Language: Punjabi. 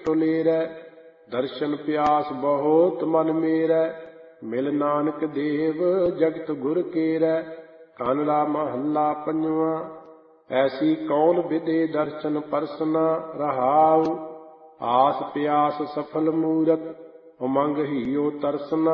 ਟੁਲੇਰੈ। ਦਰਸ਼ਨ ਪਿਆਸ ਬਹੁਤ ਮਨ ਮੇਰੈ, ਮਿਲ ਨਾਨਕ ਦੇਵ ਜਗਤ ਗੁਰ ਕੇਰੈ। ਕਾਨੜਾ ਮਹੱਲਾ ਪੰਜਵਾਂ। ਐਸੀ ਕੌਣ ਵਿਦੇ ਦਰਸ਼ਨ ਪਰਸਨਾ ਰਹਾਉ। ਆਸ ਪਿਆਸ ਸਫਲ ਮੂਰਤ, ਉਮੰਗ ਹੀਓ ਤਰਸਨਾ।